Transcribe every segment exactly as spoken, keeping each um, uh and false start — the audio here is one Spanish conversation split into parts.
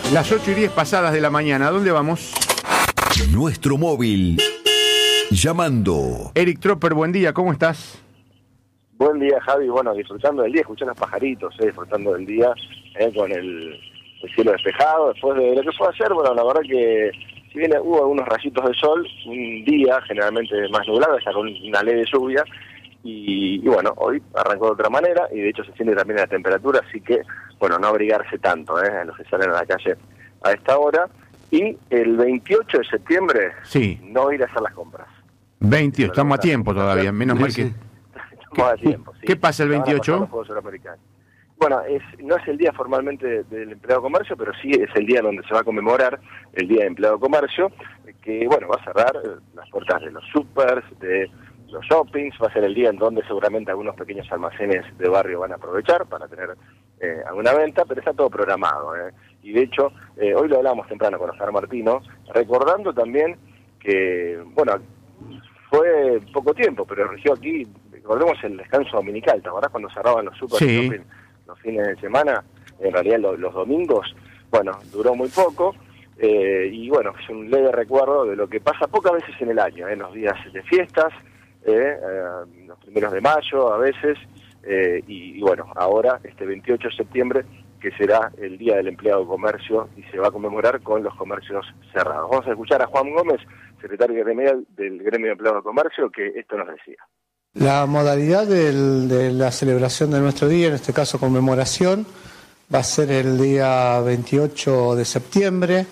Las ocho y diez pasadas de la mañana. ¿A dónde vamos? Nuestro móvil. Llamando. Eric Tropper, buen día, ¿cómo estás? Buen día, Javi. Bueno, disfrutando del día, escuchando los pajaritos, eh, disfrutando del día, eh, con el, el cielo despejado. Después de lo que fue ayer, bueno, la verdad que si bien hubo algunos rayitos de sol, un día generalmente más nublado, está con una leve lluvia, y, y bueno, hoy arrancó de otra manera, y de hecho se siente también la temperatura, así que, bueno, no abrigarse tanto, eh, a los que salen a la calle a esta hora. Y el veintiocho de septiembre, sí, no ir a hacer las compras. veintiocho, estamos a tiempo todavía, menos mal que... Estamos a tiempo, sí. ¿Qué pasa el veintiocho? Bueno, es, no es el día formalmente del empleado de comercio, pero sí es el día donde se va a conmemorar el Día de Empleado de Comercio, que, bueno, va a cerrar las puertas de los supers, de los shoppings, va a ser el día en donde seguramente algunos pequeños almacenes de barrio van a aprovechar para tener eh, alguna venta, pero está todo programado, ¿eh? Y de hecho, eh, hoy lo hablamos temprano con Oscar Martino, recordando también que, bueno, fue poco tiempo, pero rigió aquí, recordemos el descanso dominical, ¿te acordás cuando cerraban los super sí. shopping los fines de semana? En realidad los, los domingos, bueno, duró muy poco, eh, y bueno, es un leve recuerdo de lo que pasa pocas veces en el año, en ¿eh? los días de fiestas, eh, eh, los primeros de mayo a veces, eh, y, y bueno, ahora este veintiocho de septiembre, que será el Día del Empleado de Comercio y se va a conmemorar con los comercios cerrados. Vamos a escuchar a Juan Gómez, secretario gremial del Gremio de Empleados de Comercio, que esto nos decía. La modalidad del, de la celebración de nuestro día, en este caso conmemoración, va a ser el día veintiocho de septiembre.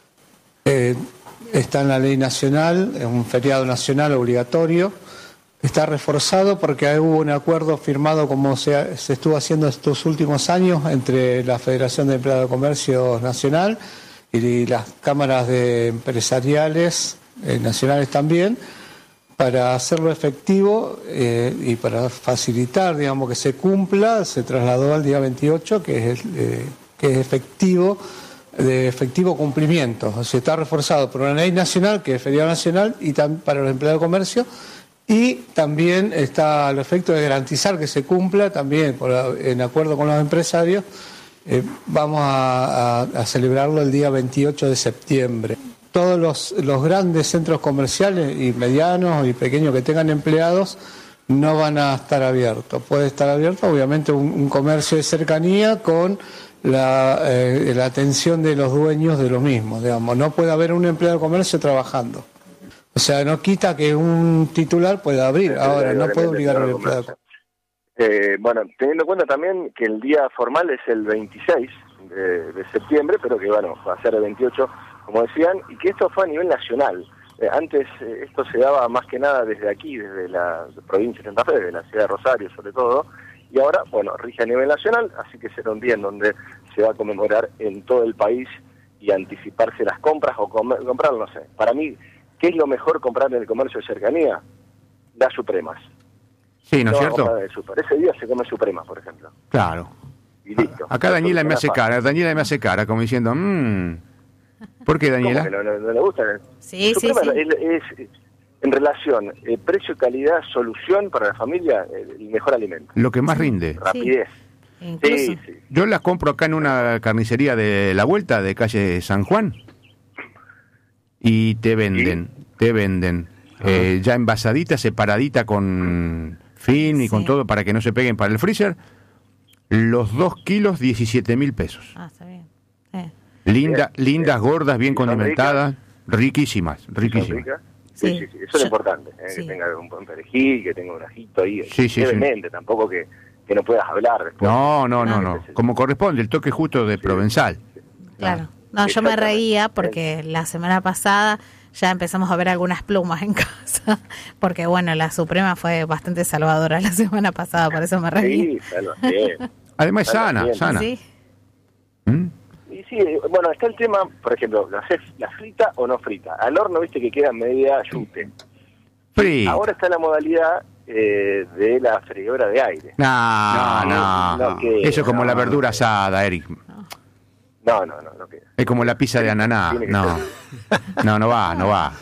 Eh, está en la ley nacional, es un feriado nacional obligatorio. Está reforzado porque hubo un acuerdo firmado como se, se estuvo haciendo estos últimos años entre la Federación de Empleados de Comercio Nacional y las cámaras de empresariales eh, nacionales también, para hacerlo efectivo eh, y para facilitar, digamos, que se cumpla. Se trasladó al día veintiocho, que es, eh, que es efectivo, de efectivo cumplimiento. O sea, está reforzado por una ley nacional, que es feriado nacional, y tam- para los empleados de comercio. Y también está al efecto de garantizar que se cumpla, también por, en acuerdo con los empresarios, eh, vamos a, a, a celebrarlo el día veintiocho de septiembre. Todos los, los grandes centros comerciales y medianos y pequeños que tengan empleados no van a estar abiertos. Puede estar abierto, obviamente, un, un comercio de cercanía con la, eh, la atención de los dueños de los mismos, digamos. No puede haber un empleado de comercio trabajando. O sea, no quita que un titular pueda abrir. Ahora, no puede obligar al empleado. Eh, bueno, teniendo en cuenta también que el día formal es el veintiséis de, de septiembre, pero que, bueno, va a ser el veintiocho, como decían, y que esto fue a nivel nacional. Eh, antes eh, esto se daba más que nada desde aquí, desde la provincia de Santa Fe, desde la ciudad de Rosario sobre todo, y ahora, bueno, rige a nivel nacional, así que será un día en donde se va a conmemorar en todo el país y anticiparse las compras o com- comprar, no sé. Para mí, ¿qué es lo mejor comprar en el comercio de cercanía? Las Supremas. Sí, ¿no es no cierto? De super. Ese día se come Supremas, por ejemplo. Claro. Y listo. Acá Daniela me hace cara, Daniela me hace cara, como diciendo, mmm... ¿Por qué, Daniela? ¿Cómo que no, no, no le gusta? Sí, sí, Suprema sí. Es, es, en relación eh, precio, calidad, solución para la familia, el, el mejor alimento. Lo que más rinde. Rapidez. Sí. Sí, sí. Yo las compro acá en una carnicería de La Vuelta, de calle San Juan, y te venden, ¿Sí? te venden, eh, ya envasadita, separadita con film y sí. con todo para que no se peguen para el freezer, los dos kilos, diecisiete mil pesos. Ah, está bien. Eh. Linda, bien, lindas, bien. gordas, bien condimentadas, ricas? riquísimas, riquísimas. Sí, sí, sí, sí, eso Yo, es importante, eh, sí. que tenga un buen perejil, que tenga un ajito ahí, sí, sí, levemente, sí. tampoco que, que no puedas hablar después. No, no, no, no, como corresponde, el toque justo de sí, provenzal. Sí, sí. Claro. No, yo me reía porque la semana pasada ya empezamos a ver algunas plumas en casa, porque bueno, la Suprema fue bastante salvadora la semana pasada, por eso me reí. Sí, salva bien. Además salva sana, bien. sana. Sí. ¿Mm? Y sí, bueno, está el tema, por ejemplo, ¿la haces la frita o no frita? Al horno, viste que queda media yute. Frita. Ahora está la modalidad eh, de la freidora de aire. No, no, no, no. que, Eso es como no, la verdura no, asada, Eric. No, no, no, no queda. Es como la pizza de ananá. No, no, no va, no va.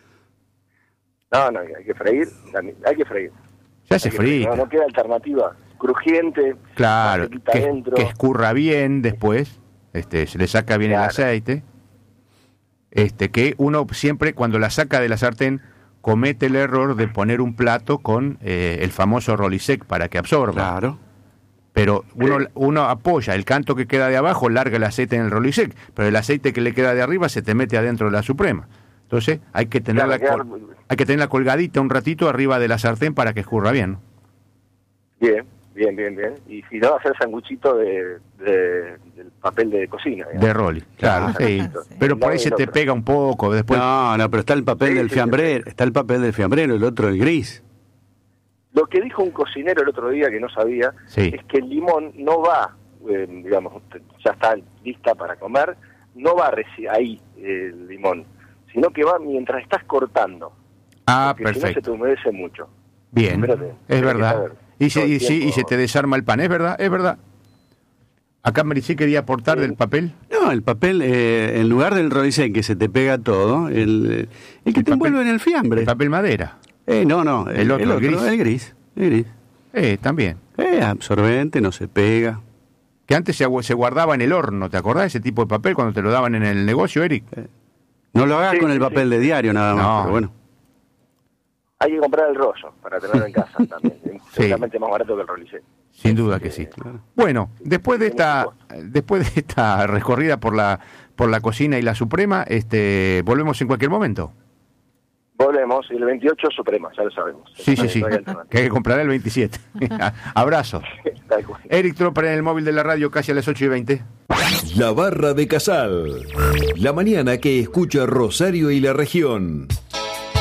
No, no, hay que freír, hay que freír. Se hace frita. No, no queda alternativa. Crujiente, claro, que, adentro. que escurra bien después. este, se le saca bien Claro. el aceite, este, que uno siempre cuando la saca de la sartén comete el error de poner un plato con eh, el famoso Rolisec para que absorba. Claro. Pero uno, Sí. uno apoya el canto que queda de abajo, larga el aceite en el Rolisec, pero el aceite que le queda de arriba se te mete adentro de la Suprema. Entonces hay que tenerla, Claro, col- queda- hay que tenerla colgadita un ratito arriba de la sartén para que escurra bien, ¿no? Bien, bien, bien, bien. Y si no, hacer sanguchito de, de- del papel de cocina. digamos. De Rolly, claro, Claro. sí. Sí. Pero por ahí No, se no, te pero- pega un poco, después... No, no, pero está el papel Sí, del sí, fiambrero, está el papel del fiambrero, el otro el gris. Lo que dijo un cocinero el otro día que no sabía Sí. es que el limón no va, eh, digamos, ya está lista para comer, no va reci- ahí eh, el limón, sino que va mientras estás cortando. Ah, Porque si no se te perfecto. humedece mucho. Bien, Espérate, es tenés que verdad. saber. Y se, Todo el y, sí, y tiempo. se te desarma el pan, es verdad, es verdad. Acá Mericí quería aportar Sí. del papel. No, el papel, eh, en lugar del Rolisec que se te pega todo, el, eh, el que El te papel- envuelve en el fiambre. El papel madera. Eh, no, no, El otro, el gris. el gris. El gris. Eh, también. Eh, absorbente, no se pega. Que antes se, agu- se guardaba en el horno, ¿te acordás ese tipo de papel cuando te lo daban en el negocio, Eric? No lo hagas Sí, con el sí, papel sí. de diario nada más, No. pero bueno. Hay que comprar el rollo para tenerlo en casa también. Es Sí. seguramente más barato que el Rolisec. Sin duda que sí. Claro. Bueno, después de Tiene esta su después de esta recorrida por la por la cocina y la Suprema, este volvemos en cualquier momento. Volvemos, y el veintiocho Suprema, ya lo sabemos. Sí, sí, sí. No hay alternativa. Que hay que comprar el veintisiete. Abrazo. Tal cual. Eric Tropper en el móvil de la radio casi a las ocho y veinte. La Barra de Casal. La mañana que escucha Rosario y la región.